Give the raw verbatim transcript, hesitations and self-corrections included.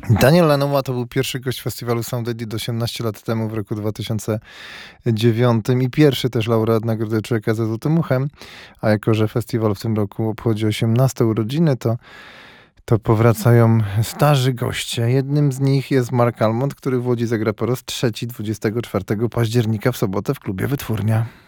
Daniel Lanois to był pierwszy gość festiwalu Sound Edit osiemnaście lat temu, w roku dwa tysiące dziewiątym i pierwszy też laureat Nagrody Człowieka za Złotym Uchem. A jako że festiwal w tym roku obchodzi osiemnaste urodziny, to, to powracają starzy goście. Jednym z nich jest Mark Almond, który w Łodzi zagra po raz trzeci dwudziestego czwartego października w sobotę w klubie Wytwórnia.